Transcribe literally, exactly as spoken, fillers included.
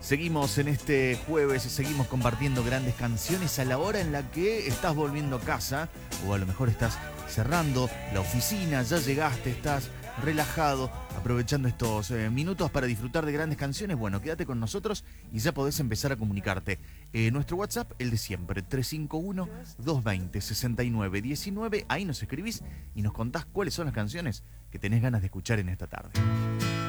Seguimos en este jueves, seguimos compartiendo grandes canciones a la hora en la que estás volviendo a casa o a lo mejor estás cerrando la oficina, ya llegaste, estás relajado, aprovechando estos eh, minutos para disfrutar de grandes canciones. Bueno, quédate con nosotros y ya podés empezar a comunicarte. Eh, nuestro WhatsApp, el de siempre, tres cinco uno, dos dos cero, seis nueve uno nueve. Ahí nos escribís y nos contás cuáles son las canciones que tenés ganas de escuchar en esta tarde.